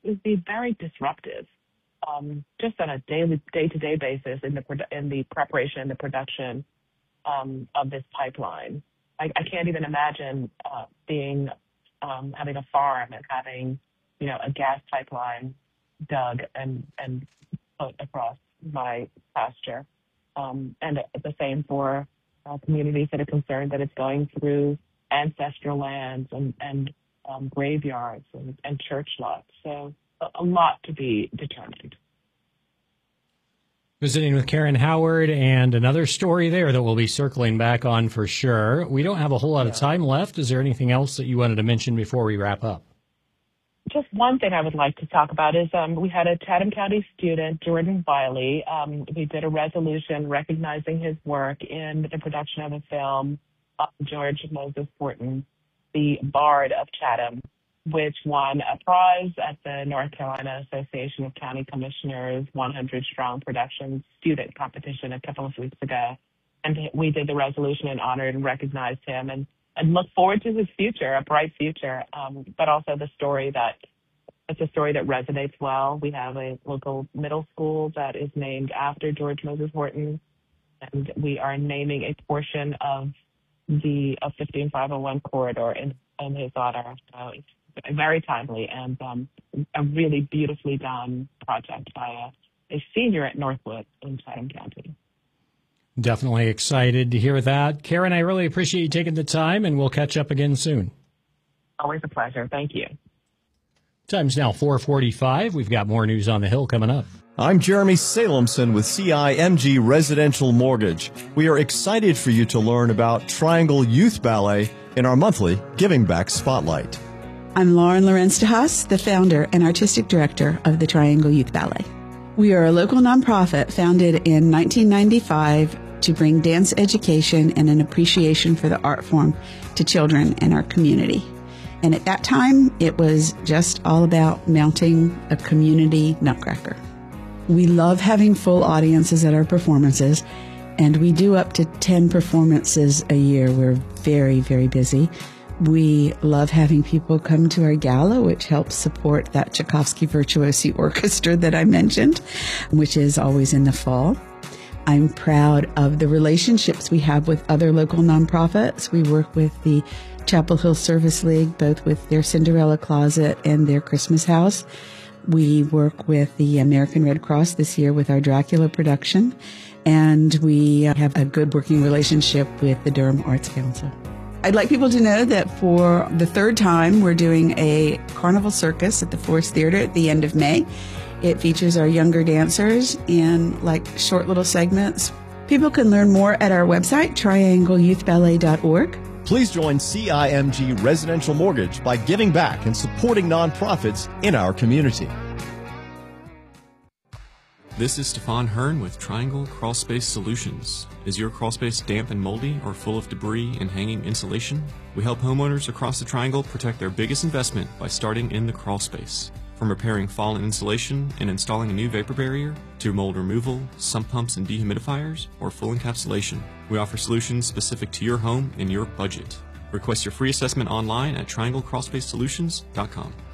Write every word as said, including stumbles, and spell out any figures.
would be very disruptive, um, just on a daily, day-to-day basis in the produ- in the preparation and the production um, of this pipeline. I, I can't even imagine uh, being um, having a farm and having, you know, a gas pipeline dug and and put across my pasture, um, and the same for uh, communities that are concerned that it's going through ancestral lands and and um, graveyards and, and church lots. So a, a lot to be determined. Visiting with Karen Howard, and another story there that we'll be circling back on for sure. We don't have a whole lot of time left. Is there anything else that you wanted to mention before we wrap up? Just one thing I would like to talk about is um, we had a Chatham County student, Jordan Wiley. Um, we did a resolution recognizing his work in the production of a film, uh, George Moses Horton, the Bard of Chatham, which won a prize at the North Carolina Association of County Commissioners one hundred Strong Production Student Competition a couple of weeks ago. And we did the resolution and honored and recognized him and, and look forward to his future, a bright future, um, but also the story that it's a story that resonates well. We have a local middle school that is named after George Moses Horton, and we are naming a portion of the of fifteen five oh one corridor in, in his honor. So it's very timely and um, a really beautifully done project by a, a senior at Northwood in Chatham County. Definitely excited to hear that. Karen, I really appreciate you taking the time, and we'll catch up again soon. Always a pleasure. Thank you. Time's now four forty-five. We've got more news on the Hill coming up. I'm Jeremy Salemson with C I M G Residential Mortgage. We are excited for you to learn about Triangle Youth Ballet in our monthly Giving Back Spotlight. I'm Lauren Lorenz de Haas, the founder and artistic director of the Triangle Youth Ballet. We are a local nonprofit founded in nineteen ninety-five to bring dance education and an appreciation for the art form to children in our community. And at that time, it was just all about mounting a community nutcracker. We love having full audiences at our performances, and we do up to ten performances a year. We're very, very busy. We love having people come to our gala, which helps support that Tchaikovsky Virtuosi Orchestra that I mentioned, which is always in the fall. I'm proud of the relationships we have with other local nonprofits. We work with the Chapel Hill Service League, both with their Cinderella Closet and their Christmas House. We work with the American Red Cross this year with our Dracula production, and we have a good working relationship with the Durham Arts Council. I'd like people to know that for the third time, we're doing a carnival circus at the Forest Theater at the end of May. It features our younger dancers in like short little segments. People can learn more at our website, triangle youth ballet dot org. Please join C I M G Residential Mortgage by giving back and supporting nonprofits in our community. This is Stefan Hearn with Triangle Crawl Space Solutions. Is your crawl space damp and moldy or full of debris and hanging insulation? We help homeowners across the Triangle protect their biggest investment by starting in the crawl space. From repairing fallen insulation and installing a new vapor barrier, to mold removal, sump pumps and dehumidifiers, or full encapsulation, we offer solutions specific to your home and your budget. Request your free assessment online at triangle crawl space solutions dot com.